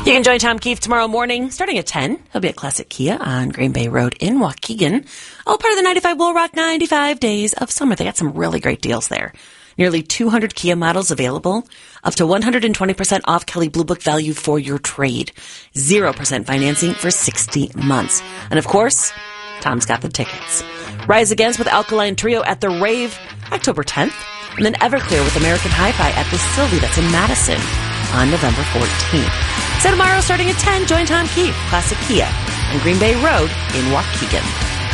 You can join Tom Keefe tomorrow morning, starting at 10. He'll be at Classic Kia on Green Bay Road in Waukegan. All part of the 95 Will Rock 95 Days of Summer. They got some really great deals there. Nearly 200 Kia models available, up to 120% off Kelley Blue Book value for your trade. 0% financing for 60 months. And of course, Tom's got the tickets. Rise Against with Alkaline Trio at the Rave, October 10th. And then Everclear with American Hi-Fi at the Sylvie, that's in Madison, on November 14th. So tomorrow, starting at 10, join Tom Keefe, Classic Kia, on Green Bay Road in Waukegan.